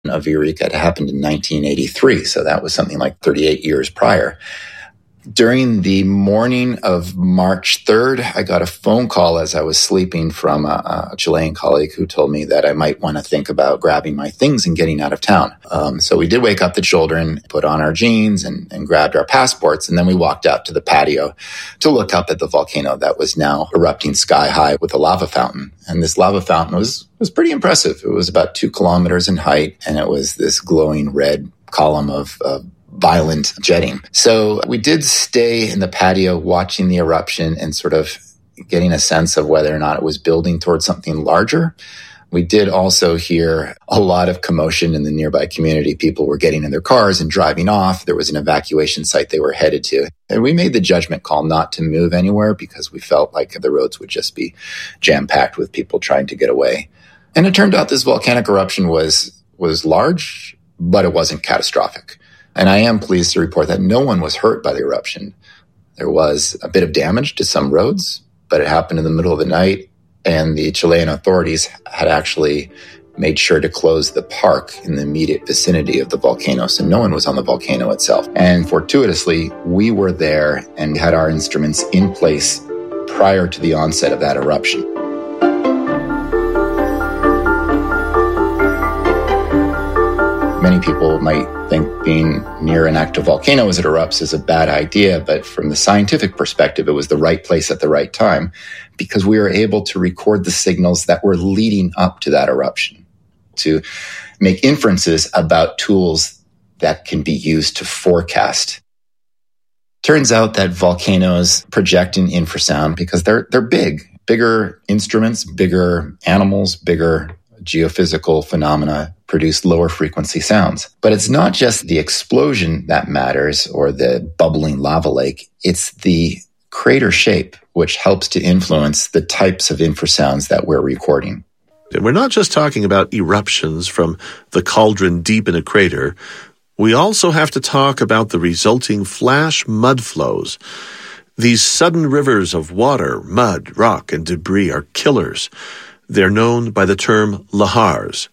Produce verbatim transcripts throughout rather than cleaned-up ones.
of Eureka. It happened in nineteen eighty-three, so that was something like thirty-eight years prior. During the morning of March third, I got a phone call as I was sleeping from a, a Chilean colleague who told me that I might want to think about grabbing my things and getting out of town. Um, so we did wake up the children, put on our jeans and, and grabbed our passports, and then we walked out to the patio to look up at the volcano that was now erupting sky high with a lava fountain. And this lava fountain was, was pretty impressive. It was about two kilometers in height, and it was this glowing red column of, of violent jetting. So we did stay in the patio watching the eruption and sort of getting a sense of whether or not it was building towards something larger. We did also hear a lot of commotion in the nearby community. People were getting in their cars and driving off. There was an evacuation site they were headed to. And we made the judgment call not to move anywhere because we felt like the roads would just be jam-packed with people trying to get away. And it turned out this volcanic eruption was, was large, but it wasn't catastrophic. And I am pleased to report that no one was hurt by the eruption. There was a bit of damage to some roads, but it happened in the middle of the night, and the Chilean authorities had actually made sure to close the park in the immediate vicinity of the volcano, so no one was on the volcano itself. And fortuitously, we were there and had our instruments in place prior to the onset of that eruption. Many people might think being near an active volcano as it erupts is a bad idea, but from the scientific perspective, it was the right place at the right time because we were able to record the signals that were leading up to that eruption, to make inferences about tools that can be used to forecast. Turns out that volcanoes project in infrasound because they're they're big, bigger instruments, bigger animals, bigger geophysical phenomena produce lower frequency sounds. But it's not just the explosion that matters or the bubbling lava lake. It's the crater shape, which helps to influence the types of infrasounds that we're recording. We're not just talking about eruptions from the cauldron deep in a crater. We also have to talk about the resulting flash mud flows. These sudden rivers of water, mud, rock, and debris are killers. They're known by the term lahars.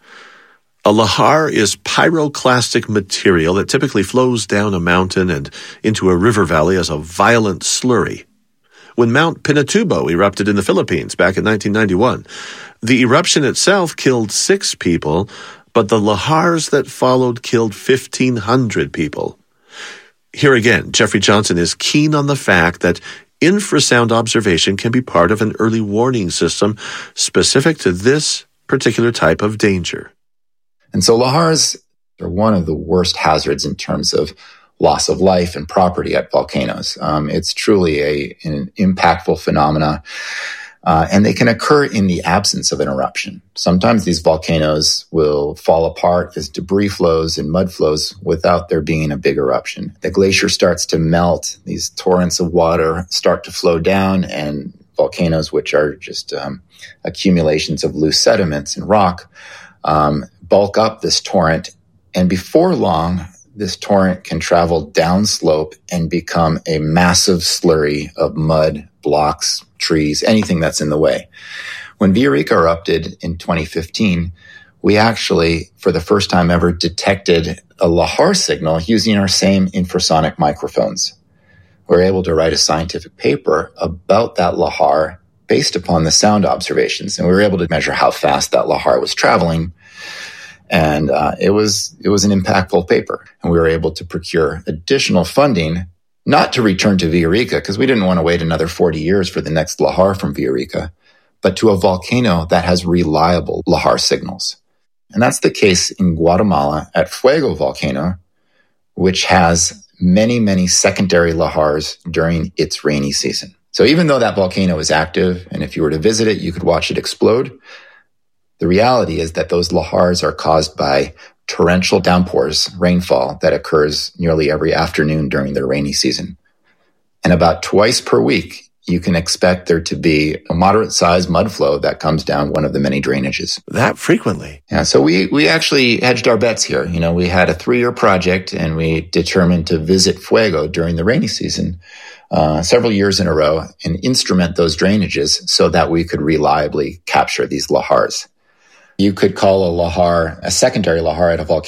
A lahar is pyroclastic material that typically flows down a mountain and into a river valley as a violent slurry. When Mount Pinatubo erupted in the Philippines back in nineteen ninety-one, the eruption itself killed six people, but the lahars that followed killed fifteen hundred people. Here again, Jeffrey Johnson is keen on the fact that infrasound observation can be part of an early warning system specific to this particular type of danger. And so lahars are one of the worst hazards in terms of loss of life and property at volcanoes. Um, it's truly a, an impactful phenomena, uh, and they can occur in the absence of an eruption. Sometimes these volcanoes will fall apart as debris flows and mud flows without there being a big eruption. The glacier starts to melt, these torrents of water start to flow down, and volcanoes, which are just um, accumulations of loose sediments and rock, um, bulk up this torrent, and before long, this torrent can travel downslope and become a massive slurry of mud, blocks, trees, anything that's in the way. When Villarrica erupted in twenty fifteen, we actually, for the first time ever, detected a lahar signal using our same infrasonic microphones. We were able to write a scientific paper about that lahar based upon the sound observations, and we were able to measure how fast that lahar was traveling. And uh, it was it was an impactful paper. And we were able to procure additional funding, not to return to Villarrica, because we didn't want to wait another forty years for the next lahar from Villarrica, but to a volcano that has reliable lahar signals. And that's the case in Guatemala at Fuego volcano, which has many, many secondary lahars during its rainy season. So even though that volcano is active, and if you were to visit it, you could watch it explode, the reality is that those lahars are caused by torrential downpours, rainfall, that occurs nearly every afternoon during their rainy season. And about twice per week, you can expect there to be a moderate-sized mud flow that comes down one of the many drainages. That frequently? Yeah, so we, we actually hedged our bets here. You know, we had a three-year project, and we determined to visit Fuego during the rainy season uh, several years in a row and instrument those drainages so that we could reliably capture these lahars. You could call a lahar, a secondary lahar at a volcano,